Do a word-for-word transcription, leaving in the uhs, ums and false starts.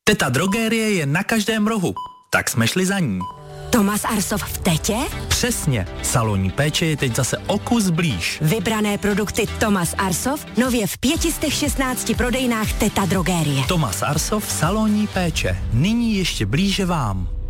Teta Drogérie je na každém rohu, tak jsme šli za ní. Thomas Arsov v Tetě? Přesně, salonní péče je teď zase o kus blíž. Vybrané produkty Thomas Arsov nově v pěti šestnácti prodejnách Teta Drogérie. Thomas Arsov salonní péče, nyní ještě blíže vám.